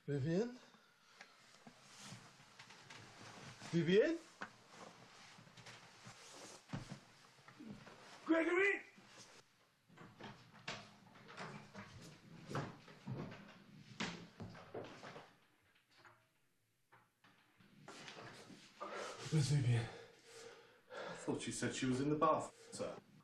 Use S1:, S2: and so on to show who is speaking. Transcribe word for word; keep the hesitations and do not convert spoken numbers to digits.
S1: Vivian? Vivian?
S2: Gregory!
S1: Where's Vivian?
S2: I thought you said she was in the bath, sir.